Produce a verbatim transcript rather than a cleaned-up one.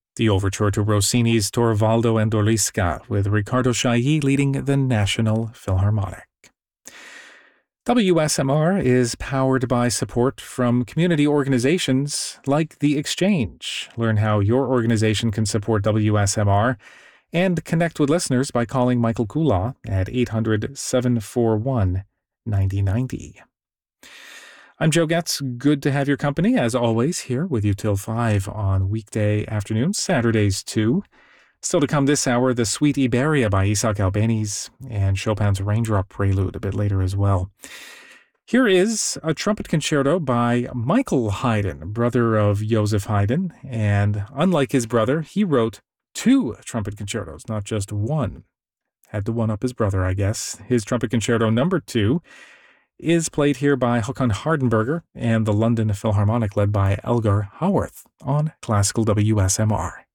The overture to Rossini's Torvaldo and Dorlisca, with Riccardo Chailly leading the National Philharmonic. W S M R is powered by support from community organizations like The Exchange. Learn how your organization can support W S M R and connect with listeners by calling Michael Kulaw at eight hundred, seven four one, nine oh nine oh. I'm Joe Getz. Good to have your company, as always, here with you till five on weekday afternoons, Saturdays too. Still to come this hour, the Suite Iberia by Isaac Albéniz and Chopin's Raindrop Prelude a bit later as well. Here is a trumpet concerto by Michael Haydn, brother of Joseph Haydn, and unlike his brother, he wrote two trumpet concertos, not just one. Had to one-up his brother, I guess. His trumpet concerto number two is played here by Håkan Hardenberger and the London Philharmonic led by Elgar Howarth on Classical W S M R.